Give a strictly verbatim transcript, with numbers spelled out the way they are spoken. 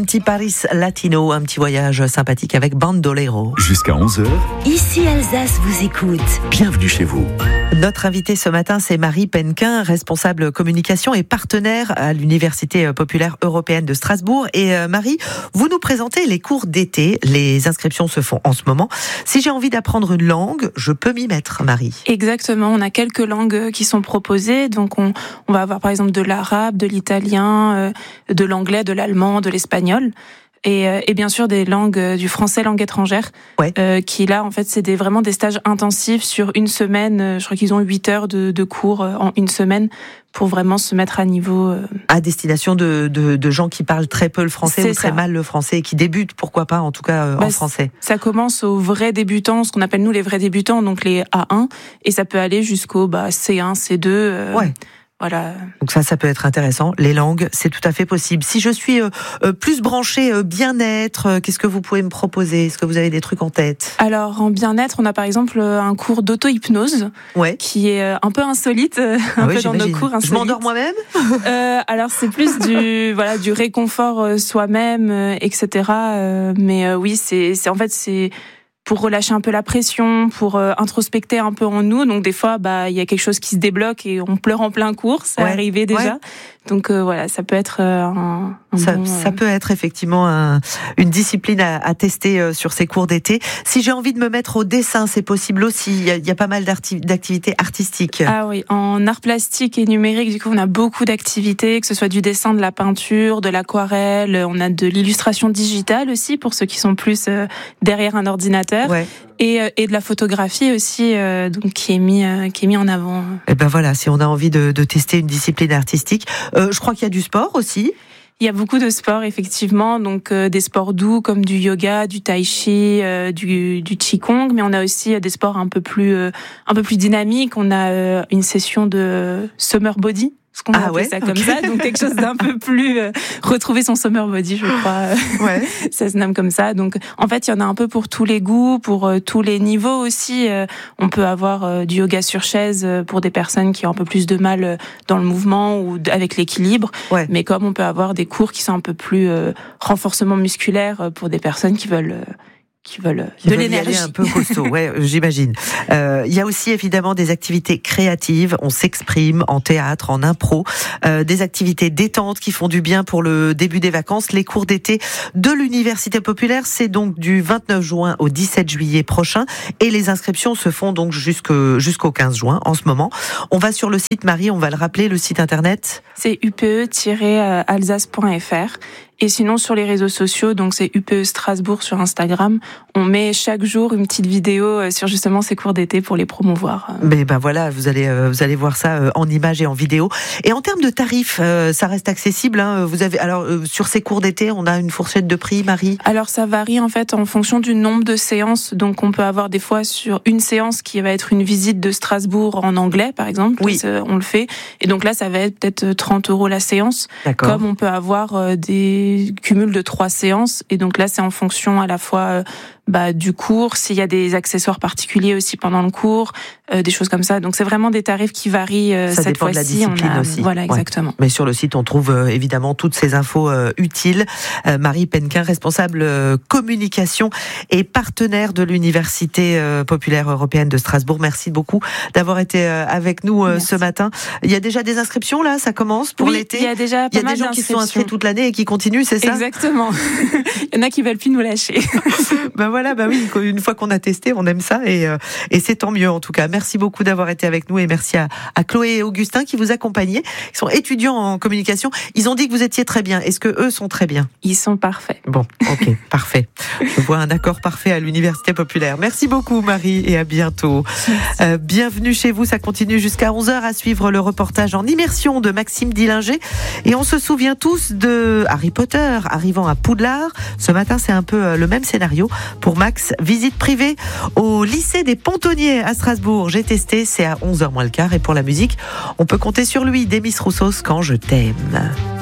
petit Paris latino, un petit voyage sympathique avec Bandolero. Jusqu'à onze heures. Ici Alsace vous écoute. Bienvenue chez vous. Notre invitée ce matin, c'est Marie Penquin, responsable communication et partenaire à l'Université populaire européenne de Strasbourg. Et euh, Marie, vous nous présentez les cours d'été. Les inscriptions se font en ce moment. Si j'ai envie d'apprendre une langue, je peux m'y mettre, Marie. Exactement, on a quelques langues qui sont proposées. Donc on, on va avoir par exemple de l'arabe, de l'italien, euh, de l'anglais, de l'allemand, de l'espagnol. Et, euh, et bien sûr des langues euh, du français langue étrangère, ouais. euh, qui là en fait c'est des, vraiment des stages intensifs sur une semaine. Euh, je crois qu'ils ont huit heures de, de cours euh, en une semaine pour vraiment se mettre à niveau. Euh... À destination de, de, de gens qui parlent très peu le français c'est ou très ça. mal le français et qui débutent, pourquoi pas, en tout cas euh, bah, en français. Ça commence aux vrais débutants, ce qu'on appelle nous les vrais débutants, donc les A un, et ça peut aller jusqu'au bah, C un, C deux. Euh... Ouais. Voilà. Donc ça, ça peut être intéressant. Les langues, c'est tout à fait possible. Si je suis euh, euh, plus branchée euh, bien-être, euh, qu'est-ce que vous pouvez me proposer ? Est-ce que vous avez des trucs en tête ? Alors, en bien-être, on a par exemple un cours d'auto-hypnose, ouais. qui est un peu insolite, un ah peu oui, dans nos cours insolites. Je m'endors moi-même ? euh, Alors, c'est plus du voilà du réconfort soi-même, euh, et cetera. Euh, mais euh, oui, c'est c'est en fait c'est pour relâcher un peu la pression, pour euh, introspecter un peu en nous. Donc des fois, bah il y a quelque chose qui se débloque et on pleure en plein cours, c'est ouais. arrivé déjà. Ouais. Donc euh, voilà, ça peut être euh, un, un ça, bon, ça peut être effectivement un, une discipline à, à tester euh, sur ces cours d'été. Si j'ai envie de me mettre au dessin, c'est possible aussi. Il y a, il y a pas mal d'activités artistiques. Ah oui, en art plastique et numérique, du coup, on a beaucoup d'activités, que ce soit du dessin, de la peinture, de l'aquarelle. On a de l'illustration digitale aussi pour ceux qui sont plus euh, derrière un ordinateur. Ouais. Et, et de la photographie aussi, euh, donc qui est mis euh, qui est mis en avant. Et ben voilà, si on a envie de, de tester une discipline artistique, euh, je crois qu'il y a du sport aussi. Il y a beaucoup de sports effectivement, donc euh, des sports doux comme du yoga, du tai chi, euh, du, du qigong, mais on a aussi euh, des sports un peu plus euh, un peu plus dynamiques. On a euh, une session de summer body. Ce qu'on ah appelle ouais, ça okay. comme ça, donc quelque chose d'un peu plus euh, retrouver son summer body, je crois. Ouais. Ça se nomme comme ça. Donc, en fait, il y en a un peu pour tous les goûts, pour euh, tous les niveaux aussi. Euh, on peut avoir euh, du yoga sur chaise euh, pour des personnes qui ont un peu plus de mal euh, dans le mouvement ou d- avec l'équilibre. Ouais. Mais comme on peut avoir des cours qui sont un peu plus euh, renforcement musculaire euh, pour des personnes qui veulent. Euh, qui veulent qui de veulent l'énergie. Y aller un peu costaud, ouais, j'imagine. Euh, il y a aussi évidemment des activités créatives, on s'exprime en théâtre, en impro, euh, des activités détentes qui font du bien pour le début des vacances. Les cours d'été de l'Université populaire, c'est donc du vingt-neuf juin au dix-sept juillet prochain et les inscriptions se font donc jusqu'au, jusqu'au quinze juin en ce moment. On va sur le site, Marie, on va le rappeler, le site internet. C'est u p e tiret alsace point f r. Et sinon, sur les réseaux sociaux, donc c'est U P E Strasbourg sur Instagram, on met chaque jour une petite vidéo sur justement ces cours d'été pour les promouvoir. Mais ben voilà, vous allez vous allez voir ça en images et en vidéo. Et en termes de tarifs, ça reste accessible. Hein. Vous avez alors sur ces cours d'été, on a une fourchette de prix, Marie. Alors ça varie en fait en fonction du nombre de séances. Donc on peut avoir des fois sur une séance qui va être une visite de Strasbourg en anglais, par exemple. Oui. On le fait. Et donc là, ça va être peut-être trente euros la séance. D'accord. Comme on peut avoir des cumul de trois séances, et donc là c'est en fonction à la fois euh, bah, du cours, s'il y a des accessoires particuliers aussi pendant le cours, euh, des choses comme ça. Donc c'est vraiment des tarifs qui varient. Euh, ça cette dépend fois-ci, de la discipline on a, aussi. Voilà, exactement. Ouais. Mais sur le site, on trouve euh, évidemment toutes ces infos euh, utiles. Euh, Marie Penquin, responsable euh, communication et partenaire de l'Université euh, populaire européenne de Strasbourg. Merci beaucoup d'avoir été euh, avec nous euh, ce matin. Il y a déjà des inscriptions là, ça commence pour oui, l'été. Il y a déjà pas il y a mal des gens qui sont inscrits toute l'année et qui continuent, c'est ça ? Exactement. Il y en a qui veulent plus nous lâcher. Ben voilà, ben oui, une fois qu'on a testé, on aime ça et, euh, et c'est tant mieux en tout cas. Merci beaucoup d'avoir été avec nous et merci à, à Chloé et Augustin qui vous accompagnaient. Ils sont étudiants en communication. Ils ont dit que vous étiez très bien. Est-ce que eux sont très bien ? Ils sont parfaits. Bon, ok, parfait. Je vois un accord parfait à l'Université populaire. Merci beaucoup Marie et à bientôt. Euh, bienvenue chez vous, ça continue jusqu'à onze heures à suivre le reportage en immersion de Maxime Dillinger. Et on se souvient tous de Harry Potter arrivant à Poudlard. Ce matin, c'est un peu le même scénario pour Max. Visite privée au lycée des Pontonniers à Strasbourg. J'ai testé, c'est à onze heures moins le quart. Et pour la musique, on peut compter sur lui, Demis Roussos, Quand je t'aime.